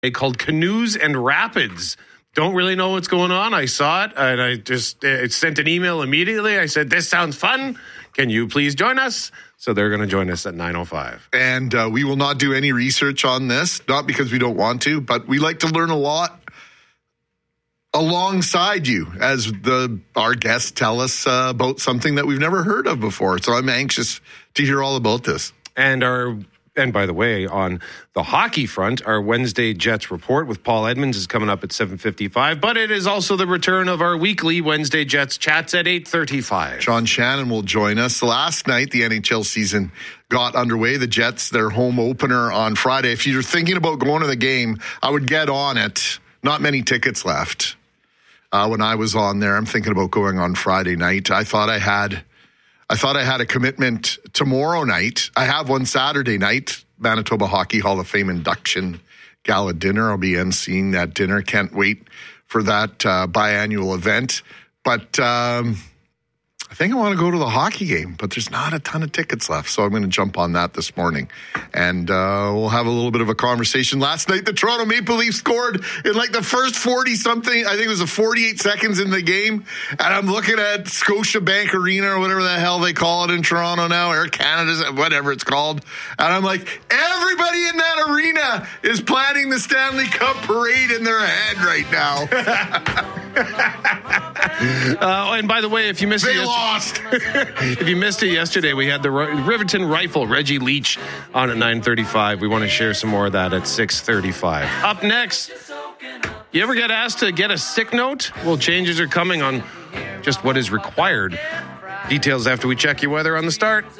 called Canoes and Rapids. Don't really know what's going on. I saw it, and I just sent an email immediately. I said, this sounds fun. Can you please join us? So they're going to join us at 9:05. And we will not do any research on this, not because we don't want to, but we like to learn a lot alongside you as our guests tell us about something that we've never heard of before. So I'm anxious to hear all about this. And by the way, on the hockey front, our Wednesday Jets report with Paul Edmonds is coming up at 7:55, but it is also the return of our weekly Wednesday Jets chats at 8:35. Sean Shannon will join us. Last night, the NHL season got underway. The Jets, their home opener on Friday. If you're thinking about going to the game, I would get on it. Not many tickets left. When I was on there, I'm thinking about going on Friday night. I thought I had a commitment tomorrow night. I have one Saturday night, Manitoba Hockey Hall of Fame induction gala dinner. I'll be emceeing that dinner. Can't wait for that biannual event. But I think I want to go to the hockey game, but there's not a ton of tickets left. So I'm going to jump on that this morning. And we'll have a little bit of a conversation. Last night, the Toronto Maple Leafs scored in like the first 40-something. I think it was 48 seconds in the game. And I'm looking at Scotiabank Arena or whatever the hell they call it in Toronto now, Air Canada, whatever it's called. And I'm like, everybody in that arena is planning the Stanley Cup parade in their head right now. And by the way, if you missed they lost. If you missed it yesterday, we had the Riverton Rifle, Reggie Leach, on at 9:35. We want to share some more of that at 6:35. Up next, you ever get asked to get a sick note? Well, changes are coming on just what is required. Details after we check your weather on the start.